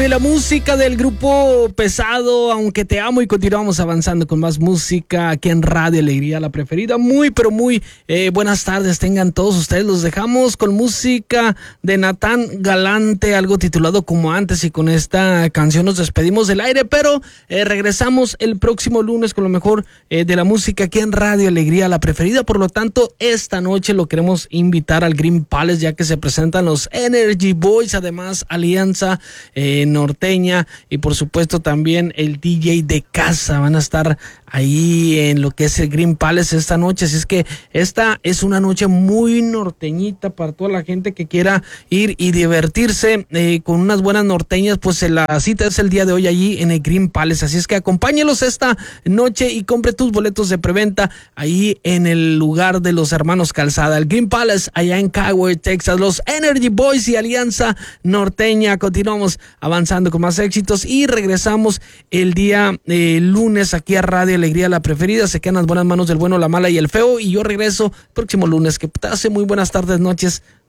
La música del grupo Pesado, Aunque Te Amo, y continuamos avanzando con más música aquí en Radio Alegría, la preferida. Muy buenas tardes tengan todos ustedes. Los dejamos con música de Natán Galante, algo titulado Como Antes, y con esta canción nos despedimos del aire, pero regresamos el próximo lunes con lo mejor de la música aquí en Radio Alegría, la preferida. Por lo tanto, esta noche lo queremos invitar al Green Palace, ya que se presentan los Energy Boys, además Alianza Norteña y por supuesto también el DJ de casa. Van a estar ahí en lo que es el Green Palace esta noche, así es que esta es una noche muy norteñita para toda la gente que quiera ir y divertirse con unas buenas norteñas. Pues la cita es el día de hoy allí en el Green Palace, así es que acompáñelos esta noche y compre tus boletos de preventa ahí en el lugar de los hermanos Calzada, el Green Palace allá en Cowboy, Texas. Los Energy Boys y Alianza Norteña. Continuamos avanzando con más éxitos y regresamos el día lunes aquí a Radio Alegría, la preferida. Se quedan las buenas manos del bueno, la mala y el feo, y yo regreso próximo lunes. Que te hace muy buenas tardes, noches.